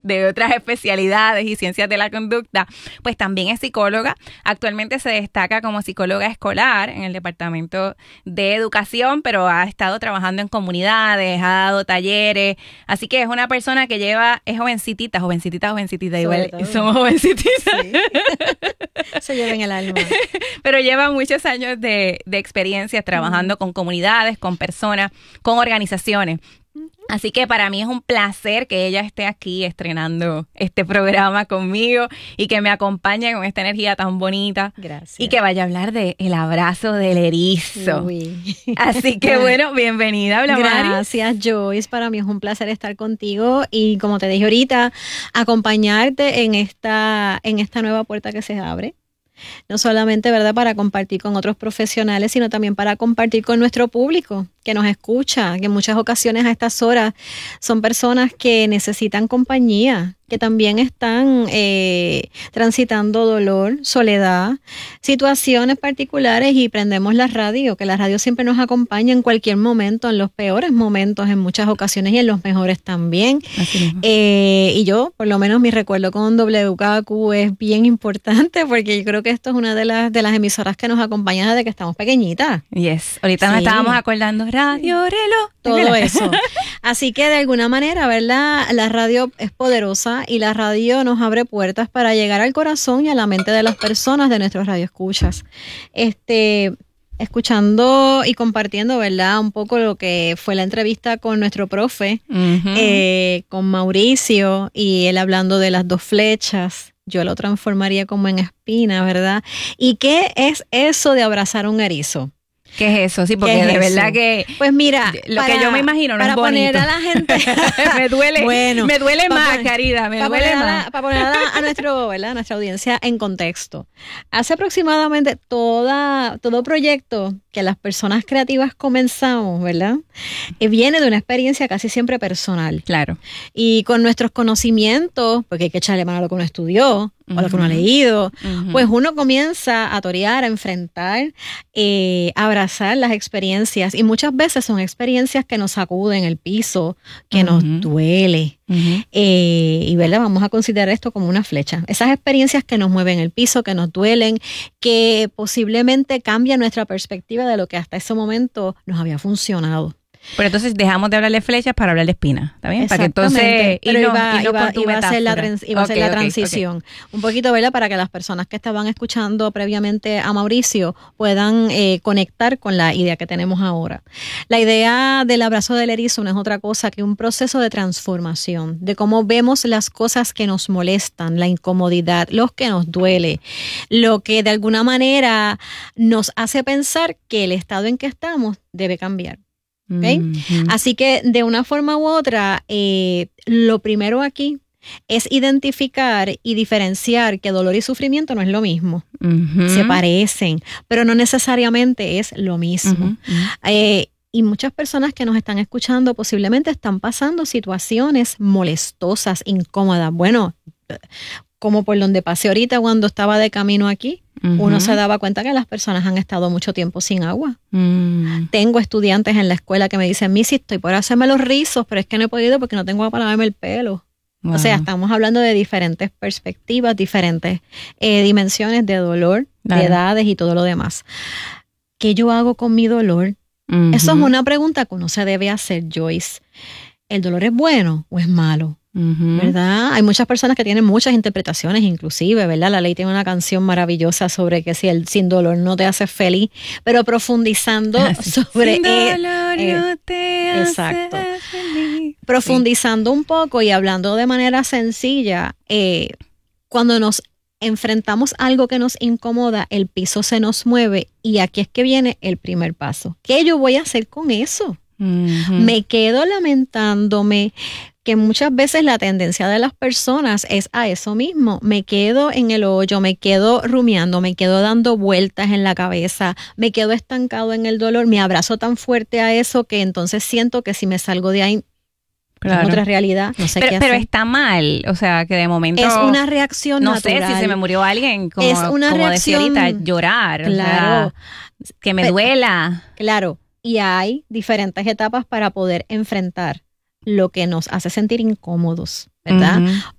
de otras especialidades y ciencias de la conducta, pues también es psicóloga. Actualmente se destaca como psicóloga escolar en el Departamento de Educación, pero ha estado trabajando en comunidades, ha dado talleres, así que es una persona que es jovencitita, igual somos jovencititas. Sí. Se lleva en el alma. Pero lleva muchos años de experiencia trabajando con comunidades, con personas, con organizaciones. Así que para mí es un placer que ella esté aquí estrenando este programa conmigo y que me acompañe con esta energía tan bonita. Gracias. Y que vaya a hablar de el abrazo del erizo. Uy. Así que bueno, bienvenida, Blamari. Gracias, Joyce. Para mí es un placer estar contigo y, como te dije ahorita, acompañarte en esta nueva puerta que se abre. No solamente, ¿verdad?, para compartir con otros profesionales, sino también para compartir con nuestro público que nos escucha, que en muchas ocasiones a estas horas son personas que necesitan compañía, que también están transitando dolor, soledad, situaciones particulares, y prendemos la radio, que la radio siempre nos acompaña en cualquier momento, en los peores momentos en muchas ocasiones y en los mejores también. Y yo, por lo menos, mi recuerdo con WKQ es bien importante, porque yo creo que esto es una de las emisoras que nos acompaña desde que estamos pequeñitas. Yes, ahorita nos estábamos acordando, radio, reloj. Todo eso. Así que de alguna manera, ¿verdad?, la radio es poderosa y la radio nos abre puertas para llegar al corazón y a la mente de las personas, de nuestros radioescuchas. Escuchando y compartiendo, ¿verdad?, un poco lo que fue la entrevista con nuestro profe, con Mauricio, y él hablando de las 2 flechas. Yo lo transformaría como en espina, ¿verdad? ¿Y qué es eso de abrazar un erizo? ¿Qué es eso? Sí, porque de verdad que... Pues mira, lo que yo me imagino no es bonito. Para poner a la gente... me duele más, Caridad, me duele más. Para poner a nuestra audiencia en contexto. Hace aproximadamente todo proyecto que las personas creativas comenzamos, ¿verdad?, viene de una experiencia casi siempre personal. Claro. Y con nuestros conocimientos, porque hay que echarle mano a lo que uno estudió, o lo que uno ha leído, pues uno comienza a torear, a enfrentar, a abrazar las experiencias, y muchas veces son experiencias que nos sacuden el piso, que nos duele, y ¿verdad?, vamos a considerar esto como una flecha. Esas experiencias que nos mueven el piso, que nos duelen, que posiblemente cambian nuestra perspectiva de lo que hasta ese momento nos había funcionado. Pero entonces dejamos de hablar de flechas para hablar de espinas, ¿está bien? Para que entonces iba a ser la transición. Un poquito, ¿verdad?, para que las personas que estaban escuchando previamente a Mauricio puedan conectar con la idea que tenemos ahora. La idea del abrazo del erizo no es otra cosa que un proceso de transformación, de cómo vemos las cosas que nos molestan, la incomodidad, lo que nos duele, lo que de alguna manera nos hace pensar que el estado en que estamos debe cambiar. ¿Okay? Así que de una forma u otra, lo primero aquí es identificar y diferenciar que dolor y sufrimiento no es lo mismo. Se parecen, pero no necesariamente es lo mismo. Y muchas personas que nos están escuchando posiblemente están pasando situaciones molestosas, incómodas. Bueno, como por donde pasé ahorita cuando estaba de camino aquí, uno se daba cuenta que las personas han estado mucho tiempo sin agua. Tengo estudiantes en la escuela que me dicen, Missy, estoy por hacerme los rizos, pero es que no he podido porque no tengo agua para lavarme el pelo. Wow. O sea, estamos hablando de diferentes perspectivas, diferentes dimensiones de dolor, de edades y todo lo demás. ¿Qué yo hago con mi dolor? Eso es una pregunta que uno se debe hacer, Joyce. ¿El dolor es bueno o es malo? ¿Verdad? Hay muchas personas que tienen muchas interpretaciones, inclusive, ¿verdad? La Ley tiene una canción maravillosa sobre que si el sin dolor no te hace feliz, pero profundizando sobre sin dolor no te hace feliz. Profundizando un poco y hablando de manera sencilla, cuando nos enfrentamos a algo que nos incomoda, el piso se nos mueve, y aquí es que viene el primer paso. ¿Qué yo voy a hacer con eso? Me quedo lamentándome, que muchas veces la tendencia de las personas es a eso mismo. Me quedo en el hoyo, me quedo rumiando, me quedo dando vueltas en la cabeza, me quedo estancado en el dolor, me abrazo tan fuerte a eso que entonces siento que si me salgo de ahí, claro, es otra realidad, no sé qué hacer. Pero está mal, o sea, que de momento... Es una reacción natural. No sé, si se me murió alguien, como, es una como reacción, decía ahorita, llorar, claro, o sea, que me duela. Claro, y hay diferentes etapas para poder enfrentar lo que nos hace sentir incómodos, ¿verdad?